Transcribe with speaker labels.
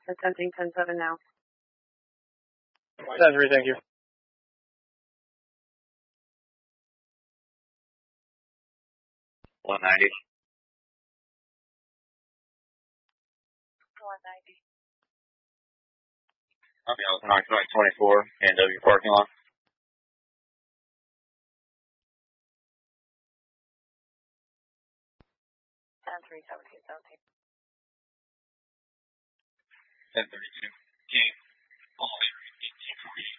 Speaker 1: Attempting 10-7 now.
Speaker 2: 10-3, thank you.
Speaker 3: $190.
Speaker 1: 190.
Speaker 3: Okay, I was knocked out 24, NW parking lot.
Speaker 1: Ten three 17.
Speaker 3: 1032. King. All